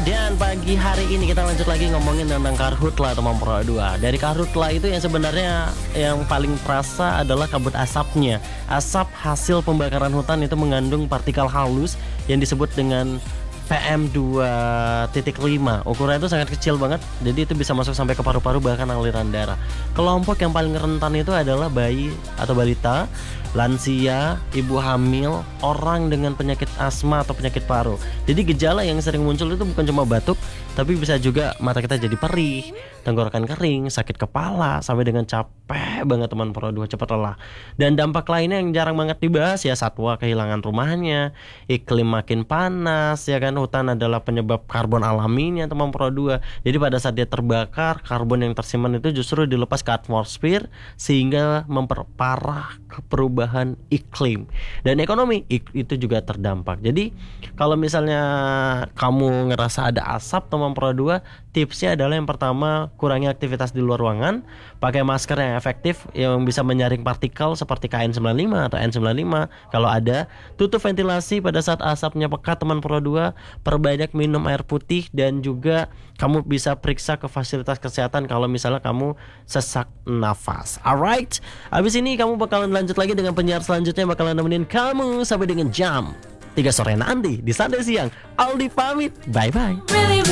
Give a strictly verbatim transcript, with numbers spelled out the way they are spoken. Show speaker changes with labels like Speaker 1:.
Speaker 1: Dan pagi hari ini kita lanjut lagi ngomongin tentang karhutla teman Pro dua. Dari karhutla itu yang sebenarnya yang paling terasa adalah kabut asapnya. Asap hasil pembakaran hutan itu mengandung partikel halus yang disebut dengan P M dua titik lima. Ukurannya itu sangat kecil banget, jadi itu bisa masuk sampai ke paru-paru bahkan aliran darah. Kelompok yang paling rentan itu adalah bayi atau balita, lansia, ibu hamil, orang dengan penyakit asma atau penyakit paru. Jadi gejala yang sering muncul itu bukan cuma batuk, tapi bisa juga mata kita jadi perih, tenggorokan kering, sakit kepala, sampai dengan capek banget teman Pro dua, cepat lelah. Dan dampak lainnya yang jarang banget dibahas ya, satwa kehilangan rumahnya, iklim makin panas ya kan, hutan adalah penyebab karbon alaminya teman Pro dua. Jadi pada saat dia terbakar, karbon yang tersimpan itu justru dilepas ke atmosfer sehingga memperparah perubahan iklim. Dan ekonomi itu juga terdampak. Jadi kalau misalnya kamu ngerasa ada asap teman Pro dua, tipsnya adalah yang pertama, kurangi aktivitas di luar ruangan, pakai masker yang efektif yang bisa menyaring partikel seperti K N sembilan puluh lima atau N sembilan puluh lima kalau ada, tutup ventilasi pada saat asapnya pekat teman Pro dua, perbanyak minum air putih, dan juga kamu bisa periksa ke fasilitas kesehatan kalau misalnya kamu sesak nafas. Alright, habis ini kamu bakalan lanjut lagi dengan penyiar selanjutnya, bakalan nemenin kamu sampai dengan jam tiga sore nanti di Sunday Siang. Aldi pamit, bye bye.